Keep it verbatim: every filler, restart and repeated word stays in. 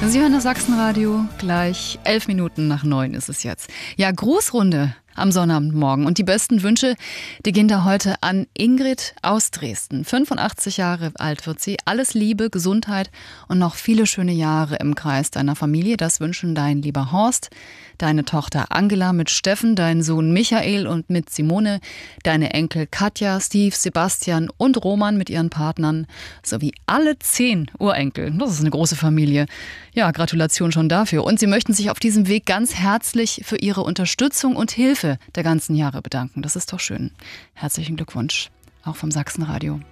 Sie hören das Sachsenradio, gleich elf Minuten nach neun ist es jetzt. Ja, Grußrunde am Sonnabendmorgen. Und die besten Wünsche, die gehen da heute an Ingrid aus Dresden. fünfundachtzig Jahre alt wird sie. Alles Liebe, Gesundheit und noch viele schöne Jahre im Kreis deiner Familie. Das wünschen dein lieber Horst, deine Tochter Angela mit Steffen, dein Sohn Michael und mit Simone, deine Enkel Katja, Steve, Sebastian und Roman mit ihren Partnern sowie alle zehn Urenkel. Das ist eine große Familie. Ja, Gratulation schon dafür. Und sie möchten sich auf diesem Weg ganz herzlich für ihre Unterstützung und Hilfe der ganzen Jahre bedanken. Das ist doch schön. Herzlichen Glückwunsch, auch vom Sachsenradio.